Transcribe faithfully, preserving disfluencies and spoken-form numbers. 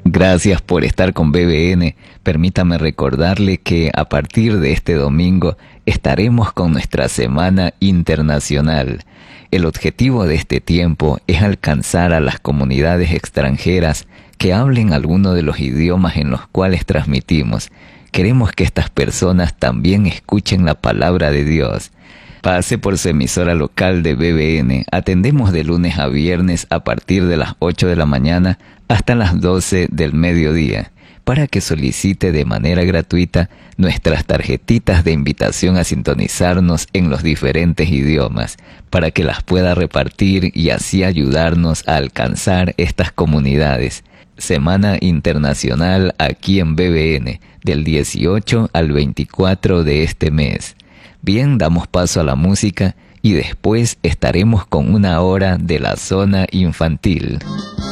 Gracias por estar con B B N. Permítame recordarle que a partir de este domingo estaremos con nuestra Semana Internacional. El objetivo de este tiempo es alcanzar a las comunidades extranjeras que hablen alguno de los idiomas en los cuales transmitimos. Queremos que estas personas también escuchen la palabra de Dios. Pase por su emisora local de B B N. Atendemos de lunes a viernes a partir de las ocho de la mañana hasta las doce del mediodía, para que solicite de manera gratuita nuestras tarjetitas de invitación a sintonizarnos en los diferentes idiomas, para que las pueda repartir y así ayudarnos a alcanzar estas comunidades. Semana Internacional aquí en B B N, del dieciocho al veinticuatro de este mes. Bien, damos paso a la música y después estaremos con una hora de la zona infantil.